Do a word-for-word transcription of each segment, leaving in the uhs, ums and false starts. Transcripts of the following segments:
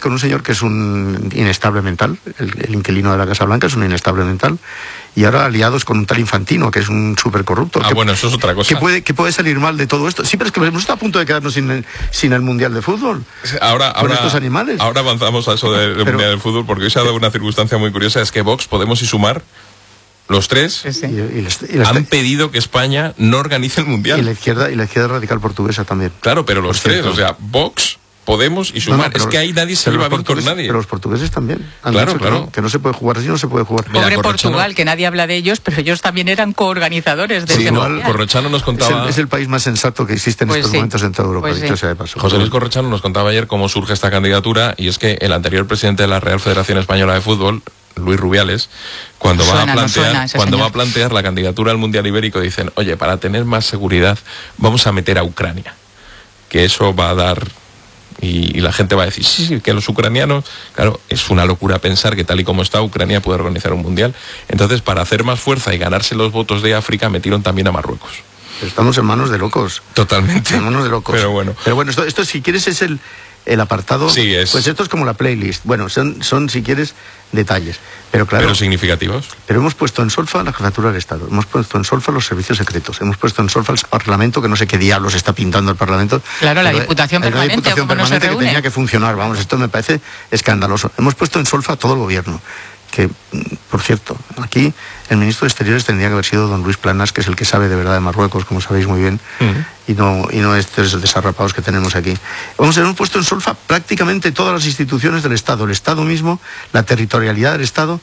con un señor que es un inestable mental, el, el inquilino de la Casa Blanca es un inestable mental, y ahora aliados con un tal Infantino, que es un súper corrupto. Ah, que, bueno, eso es otra cosa. Que puede, que puede salir mal de todo esto. Sí, pero es que hemos estado a punto de quedarnos sin el, sin el Mundial de Fútbol. Ahora, con ahora, estos animales. Ahora avanzamos a eso del pero, Mundial de Fútbol, porque hoy se ha dado una circunstancia muy curiosa, es que Vox, Podemos y Sumar, los tres, sí, sí. Y, y les, y les, han pedido que España no organice el Mundial. Y la izquierda, y la izquierda radical portuguesa también. Claro, pero los tres, o sea, Vox, Podemos y Sumar. No, no, es que ahí nadie se lleva bien con nadie. Pero los portugueses también. Han claro, dicho claro. Que no, que no se puede jugar así, no se puede jugar. Pobre Mira, Portugal, que nadie habla de ellos, pero ellos también eran coorganizadores de sí, ese no, Mundial. Corrochano nos contaba... Es el, es el país más sensato que existe en pues estos sí. momentos en toda Europa, pues dicho sí. sea de paso. José Luis Corrochano nos contaba ayer cómo surge esta candidatura, y es que el anterior presidente de la Real Federación Española de Fútbol, Luis Rubiales, cuando, suena, va, a plantear, no suena, cuando va a plantear la candidatura al Mundial Ibérico, dicen, oye, para tener más seguridad vamos a meter a Ucrania, que eso va a dar... Y, y la gente va a decir, sí, sí, que los ucranianos, claro, es una locura pensar que tal y como está Ucrania puede organizar un mundial. Entonces, para hacer más fuerza y ganarse los votos de África, metieron también a Marruecos. Estamos en manos de locos. Totalmente. En manos de locos. Pero bueno. Pero bueno, esto, esto si quieres es el, el apartado. Sí, es. Pues esto es como la playlist. Bueno, son, son si quieres, detalles. Pero claro. Pero significativos. Pero hemos puesto en solfa la jefatura del Estado. Hemos puesto en solfa los servicios secretos. Hemos puesto en solfa el Parlamento, que no sé qué diablos está pintando el Parlamento. Claro, la Diputación la, Permanente. La Diputación Permanente no que tenía que funcionar. Vamos, esto me parece escandaloso. Hemos puesto en solfa todo el gobierno. Que, por cierto, aquí el ministro de Exteriores tendría que haber sido don Luis Planas, que es el que sabe de verdad de Marruecos, como sabéis muy bien, uh-huh. y no y no estos desarrapados que tenemos aquí. Vamos a ver, hemos puesto en solfa prácticamente todas las instituciones del Estado, el Estado mismo, la territorialidad del Estado,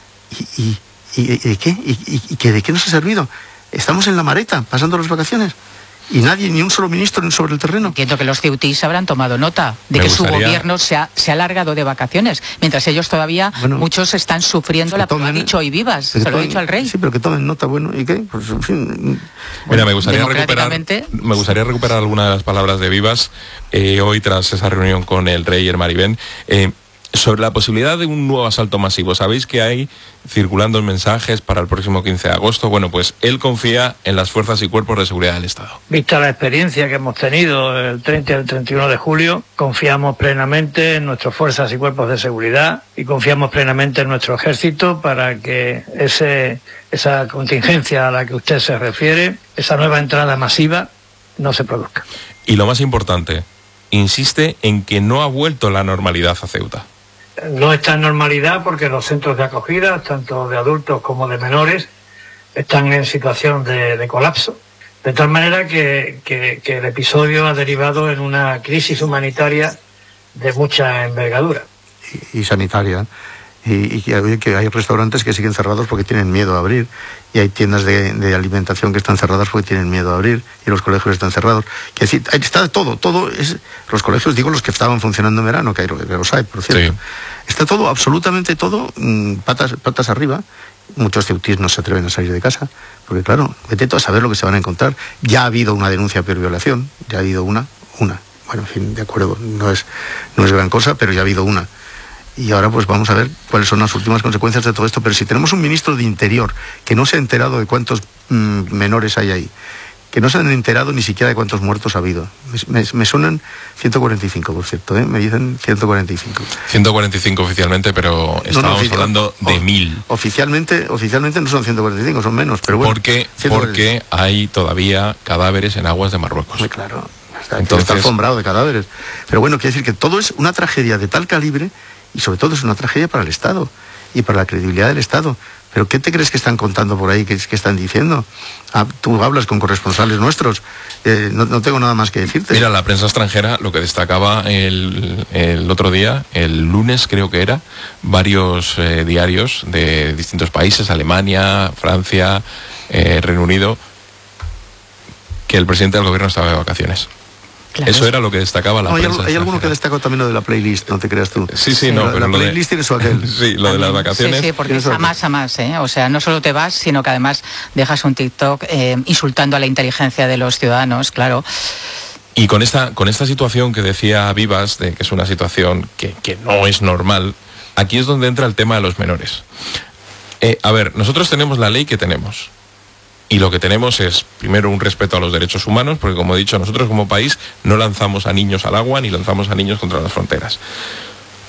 y, y, y, y, ¿de qué? ¿Y, y, y que de qué nos ha servido? Estamos en la mareta, pasando las vacaciones. Y nadie, ni un solo ministro sobre el terreno. Entiendo que los ceutís habrán tomado nota de Me que gustaría... su gobierno se ha, se ha alargado de vacaciones, mientras ellos todavía, bueno, muchos están sufriendo la tomen, lo ha dicho hoy Vivas, se tomen, lo ha dicho al rey. Sí, pero que tomen nota, bueno, ¿y qué? Pues en fin. Mira, me gustaría recuperar, me gustaría recuperar algunas de las palabras de Vivas eh, hoy tras esa reunión con el rey y el Maribén. Eh, Sobre la posibilidad de un nuevo asalto masivo. Sabéis que hay circulando mensajes para el próximo quince de agosto. Bueno, pues él confía en las fuerzas y cuerpos de seguridad del Estado. Vista la experiencia que hemos tenido el treinta y el treinta y uno de julio, confiamos plenamente en nuestras fuerzas y cuerpos de seguridad y confiamos plenamente en nuestro ejército para que ese, esa contingencia a la que usted se refiere, esa nueva entrada masiva, no se produzca. Y lo más importante, insiste en que no ha vuelto la normalidad a Ceuta. No está en normalidad porque los centros de acogida, tanto de adultos como de menores, están en situación de, de colapso. De tal manera que, que, que el episodio ha derivado en una crisis humanitaria de mucha envergadura. Y, y sanitaria. Y, y que, hay, que hay restaurantes que siguen cerrados porque tienen miedo a abrir, y hay tiendas de, de alimentación que están cerradas porque tienen miedo a abrir, y los colegios están cerrados. Que decir, está todo, todo es, los colegios, digo los que estaban funcionando en verano, que, hay, que los hay, por cierto. Sí. Está todo, absolutamente todo, mmm, patas, patas arriba. Muchos ceutís no se atreven a salir de casa, porque claro, vete todo a saber lo que se van a encontrar. Ya ha habido una denuncia por violación, ya ha habido una, una. Bueno, en fin, de acuerdo, no es, no es gran cosa, pero ya ha habido una. Y ahora pues vamos a ver cuáles son las últimas consecuencias de todo esto. Pero si tenemos un ministro de Interior que no se ha enterado de cuántos mmm, menores hay ahí, que no se han enterado ni siquiera de cuántos muertos ha habido. Me, me, me suenan ciento cuarenta y cinco, por cierto, ¿eh? Me dicen ciento cuarenta y cinco. ciento cuarenta y cinco oficialmente, pero estábamos no, no, hablando o, de mil. Oficialmente, oficialmente no son ciento cuarenta y cinco, son menos, pero bueno. Porque, porque hay todavía cadáveres en aguas de Marruecos. Muy claro, está, Entonces... está alfombrado de cadáveres. Pero bueno, quiere decir que todo es una tragedia de tal calibre. Y sobre todo es una tragedia para el Estado y para la credibilidad del Estado. ¿Pero qué te crees que están contando por ahí, que, que están diciendo? Ah, tú hablas con corresponsales nuestros, eh, no, no tengo nada más que decirte. Mira, la prensa extranjera lo que destacaba el, el otro día, el lunes creo que era, varios eh, diarios de distintos países, Alemania, Francia, eh, Reino Unido, que el presidente del gobierno estaba de vacaciones. Claro. Eso era lo que destacaba la no, hay prensa. Hay, hay alguno que destacó también lo de la playlist, no te creas tú. Sí, sí, no, la, pero la lo playlist de... tiene su aquel. Sí, lo de las vacaciones. Sí, sí, porque es a más a más, ¿eh? O sea, no solo te vas, sino que además dejas un TikTok eh, insultando a la inteligencia de los ciudadanos, claro. Y con esta, con esta situación que decía Vivas, de que es una situación que, que no es normal, aquí es donde entra el tema de los menores. Eh, a ver, nosotros tenemos la ley que tenemos. Y lo que tenemos es, primero, un respeto a los derechos humanos, porque como he dicho, nosotros como país no lanzamos a niños al agua ni lanzamos a niños contra las fronteras.